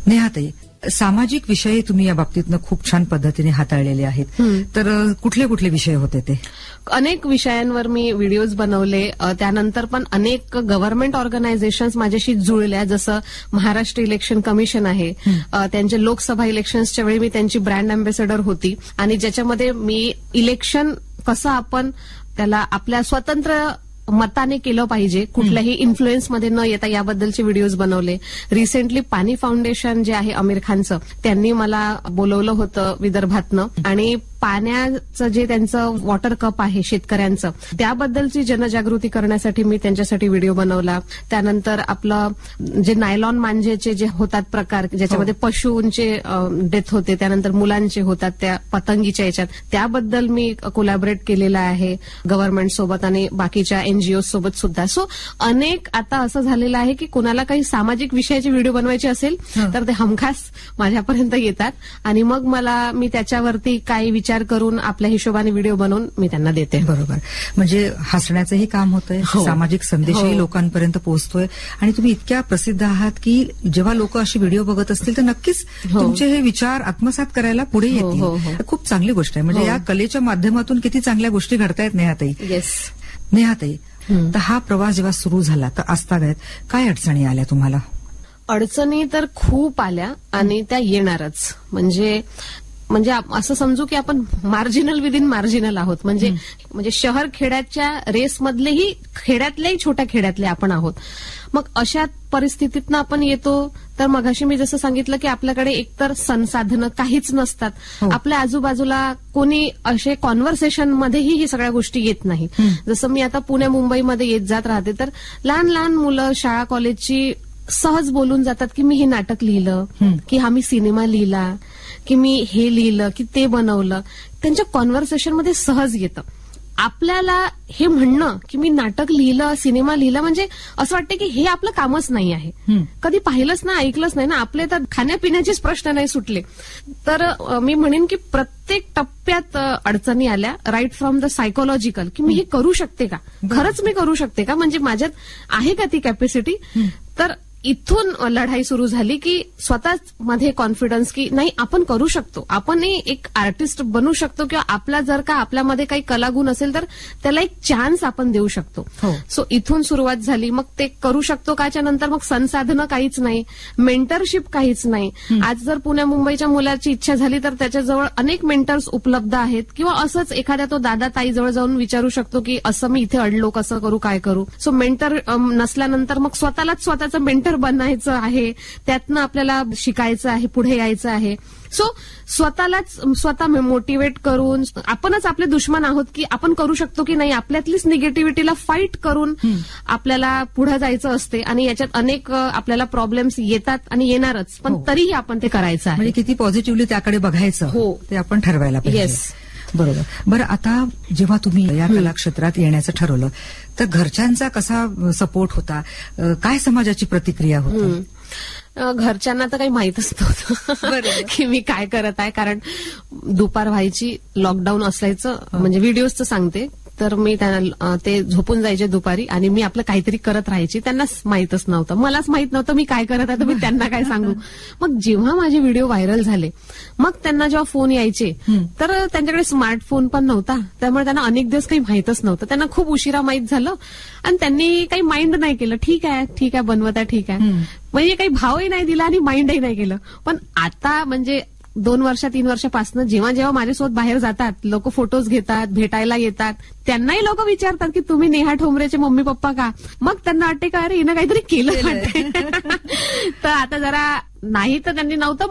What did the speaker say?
नेहाताई, सामाजिक विषय तुम्ही या बाबतीतनं खूप छान पद्धतीने हाताळलेले आहेत. तर कुठले कुठले विषय होते ते? अनेक विषयांवर मी व्हिडिओज बनवले. त्यानंतर पण अनेक गव्हर्नमेंट ऑर्गनायझेशन्स माझ्याशी जुळल्या, जसं महाराष्ट्र इलेक्शन कमिशन आहे. त्यांच्या लोकसभा इलेक्शन्सच्या वेळी मी त्यांची ब्रँड अँबॅसेडर होती आणि ज्याच्यामध्ये मी इलेक्शन कसं आपण त्याला आपल्या स्वतंत्र मताने केलं पाहिजे, कुठल्याही इन्फ्लुएन्समध्ये न येता, याबद्दलचे व्हिडिओज बनवले. रिसेंटली पाणी फाउंडेशन जे आहे आमिर खानचं, त्यांनी मला बोलवलं होतं विदर्भातनं आणि पाण्याचं जे त्यांचं वॉटर कप आहे शेतकऱ्यांचं, त्याबद्दलची जनजागृती करण्यासाठी मी त्यांच्यासाठी व्हिडिओ बनवला. त्यानंतर आपलं जे नायलॉन मांजेचे जे होतात प्रकार, ज्याच्यामध्ये पशूंचे डेथ होते, त्यानंतर मुलांचे होतात त्या पतंगीच्या याच्यात, त्याबद्दल मी कोलॅबरेट केलेला आहे गव्हर्नमेंट सोबत आणि बाकीच्या एनजीओ सोबत सुद्धा. सो अनेक आता असं झालेलं आहे की कोणाला काही सामाजिक विषयाचे व्हिडिओ बनवायचे असेल तर ते हमखास माझ्यापर्यंत येतात आणि मग मी त्याच्यावरती काही विचार करून आपल्या हिशोबाने व्हिडिओ बनवून मी त्यांना देते. बरोबर. म्हणजे हसण्याचंही काम होतंय, सामाजिक संदेशही लोकांपर्यंत पोहोचतोय आणि तुम्ही इतक्या प्रसिद्ध आहात की जेव्हा लोक अशी व्हिडिओ बघत असतील तर नक्कीच तुमचे हे विचार आत्मसात करायला पुढे येतील. खूप चांगली गोष्ट आहे. म्हणजे या कलेच्या माध्यमातून किती चांगल्या गोष्टी घडतायत नेहाताई. येस नेहाताई, तर हा प्रवास जेव्हा सुरू झाला तर आजतागायत काय अडचणी आल्या तुम्हाला? अडचणी तर खूप आल्या आणि त्या येणारच. म्हणजे असं समजू की आपण मार्जिनल विदिन मार्जिनल आहोत. म्हणजे शहर खेड्याच्या रेसमधलेही खेड्यातलेही छोट्या खेड्यातले आपण आहोत. मग अशा परिस्थितीतनं आपण येतो तर मगाशी मी जसं सांगितलं की आपल्याकडे एकतर संसाधनं काहीच नसतात. आपल्या आजूबाजूला कोणी असे कॉन्व्हर्सेशन मध्येही ही सगळ्या गोष्टी येत नाहीत. जसं मी आता पुणे मुंबईमध्ये येत जात राहते तर लहान लहान मुलं शाळा कॉलेजची सहज बोलून जातात की मी हे नाटक लिहिलं, की हा मी सिनेमा लिहिला, की मी हे लिहिलं, की ते बनवलं. त्यांच्या कॉन्व्हर्सेशनमध्ये सहज येतं. आपल्याला हे म्हणणं की मी नाटक लिहिलं, सिनेमा लिहिला, म्हणजे असं वाटतं की हे आपलं कामच नाही आहे. कधी पाहिलंच ना, ऐकलंच नाही ना, आपले तर खाण्यापिण्याचेच प्रश्न नाही सुटले. तर मी म्हणेन की प्रत्येक टप्प्यात अडचणी आल्या, राईट फ्रॉम द सायकोलॉजिकल, की मी हे करू शकते का, खरंच मी करू शकते का, म्हणजे माझ्यात आहे का ती कॅपॅसिटी. तर इथून लढाई सुरू झाली की स्वतःच मध्ये कॉन्फिडन्स की नाही आपण करू शकतो, आपण एक आर्टिस्ट बनू शकतो, किंवा आपला जर का आपल्यामध्ये काही कलागुण असेल तर त्याला एक चान्स आपण देऊ शकतो. सो इथून सुरुवात झाली. मग ते करू शकतो काच्या नंतर मग संसाधनं काहीच नाही, मेंटरशिप काहीच नाही. आज जर पुण्या मुंबईच्या मुलाची इच्छा झाली तर त्याच्याजवळ अनेक मेंटर्स उपलब्ध आहेत, किंवा असंच एखाद्या तो दादा ताई जवळ जाऊन विचारू शकतो की असं मी इथे अडलो, कसं करू, काय करू. सो मेंटर नसल्यानंतर मग स्वतःलाच स्वतःचं मेंटर बनायचं आहे, त्यातनं आपल्याला शिकायचं आहे, पुढे यायचं आहे. सो स्वतः मोटिवेट करून आपणच आपले दुश्मन आहोत की आपण करू शकतो की नाही, आपल्यातलीच निगेटिव्हिटीला फाईट करून आपल्याला पुढे जायचं असते. आणि याच्यात अनेक आपल्याला प्रॉब्लेम्स येतात आणि येणारच, पण तरीही आपण ते करायचं आहे. म्हणजे किती पॉझिटिव्हली त्याकडे बघायचं ते आपण ठरवायला पाहिजे. येस, बरोबर. बरं, आता जेव्हा तुम्ही या कलाक्षेत्रात येण्याचं ठरवलं तर घरच्यांचा कसा सपोर्ट होता, काय समाजाची प्रतिक्रिया होती? घरच्यांना तर काही माहीतच नव्हतं की मी काय करत आहे, कारण दुपार व्हायची, लॉकडाऊन असायचं. म्हणजे व्हिडिओजचं सांगते तर मी त्यांना ते झोपून जायचे दुपारी आणि मी आपलं काहीतरी करत राहायची. त्यांनाच माहीतच नव्हतं, मलाच माहीत नव्हतं मी काय करत आहे, तर मी त्यांना काय सांगू. मग जेव्हा माझे व्हिडिओ व्हायरल झाले, मग त्यांना जेव्हा फोन यायचे तर त्यांच्याकडे स्मार्टफोन पण नव्हता, त्यामुळे त्यांना अनेक दिवस काही माहीतच नव्हतं. त्यांना खूप उशिरा माहीत झालं आणि त्यांनी काही माइंड नाही केलं. ठीक आहे बनवत आहे, ठीक आहे, म्हणजे काही भावही नाही दिला आणि माइंडही नाही केलं. पण आता म्हणजे 2 वर्ष 3 वर्षापासून जेव्हा जेव्हा माझ्यासोबत बाहेर जातात, लोक फोटोज घेतात, भेटायला येतात, त्यांनाही लोक विचारतात की तुम्ही नेहा ठोंबरेचे मम्मी पप्पा का. मग त्यांना वाटते का अरे हिनं काहीतरी केलं वाटते. तर आता जरा नाही तर त्यांनी नव्हतं